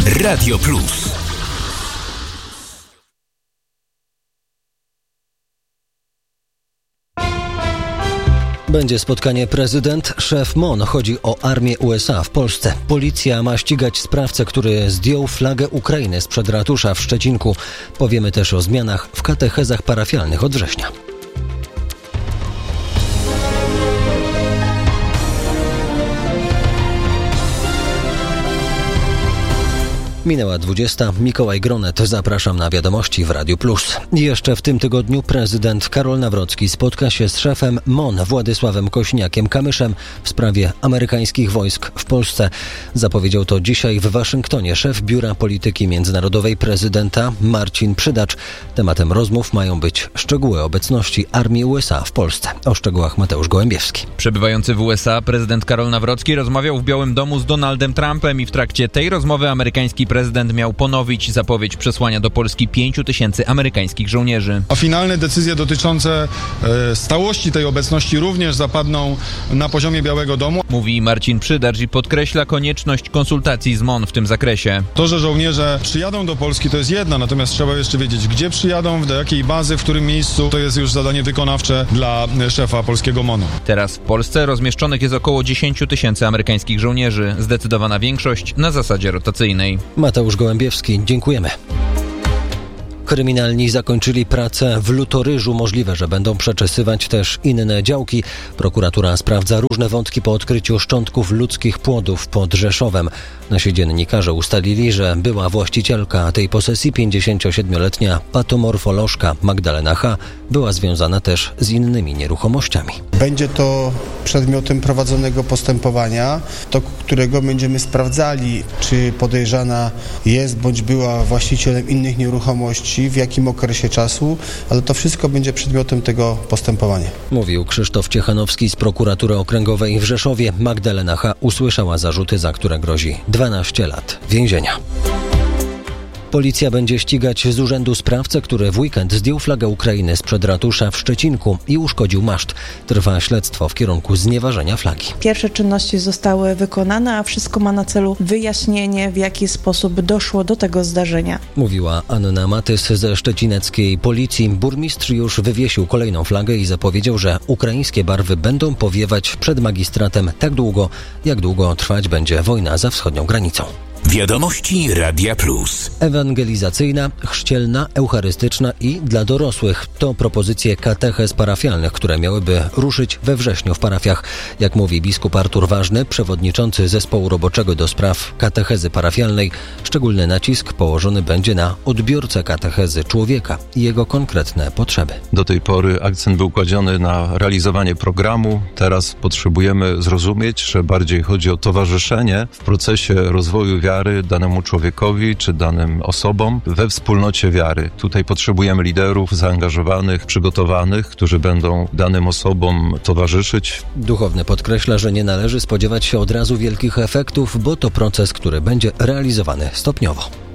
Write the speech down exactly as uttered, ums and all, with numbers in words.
Radio Plus. Będzie spotkanie prezydent, szef M O N. Chodzi o armię U S A w Polsce. Policja ma ścigać sprawcę, który zdjął flagę Ukrainy sprzed ratusza w Szczecinku. Powiemy też o zmianach w katechezach parafialnych od września. Minęła dwudziesta. Mikołaj Gronet. Zapraszam na wiadomości w Radiu Plus. Jeszcze w tym tygodniu prezydent Karol Nawrocki spotka się z szefem M O N Władysławem Kośniakiem-Kamyszem w sprawie amerykańskich wojsk w Polsce. Zapowiedział to dzisiaj w Waszyngtonie szef Biura Polityki Międzynarodowej prezydenta Marcin Przydacz. Tematem rozmów mają być szczegóły obecności armii U S A w Polsce. O szczegółach Mateusz Gołębiewski. Przebywający w U S A prezydent Karol Nawrocki rozmawiał w Białym Domu z Donaldem Trumpem i w trakcie tej rozmowy amerykański prezydent miał ponowić zapowiedź przesłania do Polski pięciu tysięcy amerykańskich żołnierzy. A finalne decyzje dotyczące e, stałości tej obecności również zapadną na poziomie Białego Domu. Mówi Marcin Przydacz i podkreśla konieczność konsultacji z M O N w tym zakresie. To, że żołnierze przyjadą do Polski, to jest jedna, natomiast trzeba jeszcze wiedzieć, gdzie przyjadą, do jakiej bazy, w którym miejscu. To jest już zadanie wykonawcze dla szefa polskiego M O N-u. Teraz w Polsce rozmieszczonych jest około dziesięciu tysięcy amerykańskich żołnierzy. Zdecydowana większość na zasadzie rotacyjnej. Mateusz Gołębiewski, dziękujemy. Kryminalni zakończyli pracę w Lutoryżu. Możliwe, że będą przeczesywać też inne działki. Prokuratura sprawdza różne wątki po odkryciu szczątków ludzkich płodów pod Rzeszowem. Nasi dziennikarze ustalili, że była właścicielka tej posesji, pięćdziesięciosiedmioletnia patomorfolożka Magdalena H., była związana też z innymi nieruchomościami. Będzie to przedmiotem prowadzonego postępowania, do którego będziemy sprawdzali, czy podejrzana jest bądź była właścicielem innych nieruchomości, w jakim okresie czasu, ale to wszystko będzie przedmiotem tego postępowania. Mówił Krzysztof Ciechanowski z prokuratury okręgowej w Rzeszowie. Magdalena H. usłyszała zarzuty, za które grozi dwanaście lat więzienia. Policja będzie ścigać z urzędu sprawcę, który w weekend zdjął flagę Ukrainy sprzed ratusza w Szczecinku i uszkodził maszt. Trwa śledztwo w kierunku znieważenia flagi. Pierwsze czynności zostały wykonane, a wszystko ma na celu wyjaśnienie, w jaki sposób doszło do tego zdarzenia. Mówiła Anna Matys ze szczecineckiej policji. Burmistrz już wywiesił kolejną flagę i zapowiedział, że ukraińskie barwy będą powiewać przed magistratem tak długo, jak długo trwać będzie wojna za wschodnią granicą. Wiadomości Radia Plus. Ewangelizacyjna, chrzcielna, eucharystyczna i dla dorosłych. To propozycje katechez parafialnych, które miałyby ruszyć we wrześniu w parafiach. Jak mówi biskup Artur Ważny, przewodniczący zespołu roboczego do spraw katechezy parafialnej, szczególny nacisk położony będzie na odbiorcę katechezy człowieka i jego konkretne potrzeby. Do tej pory akcent był kładziony na realizowanie programu. Teraz potrzebujemy zrozumieć, że bardziej chodzi o towarzyszenie w procesie rozwoju wiary danemu człowiekowi czy danym osobom we wspólnocie wiary. Tutaj potrzebujemy liderów zaangażowanych, przygotowanych, którzy będą danym osobom towarzyszyć. Duchowny podkreśla, że nie należy spodziewać się od razu wielkich efektów, bo to proces, który będzie realizowany stopniowo.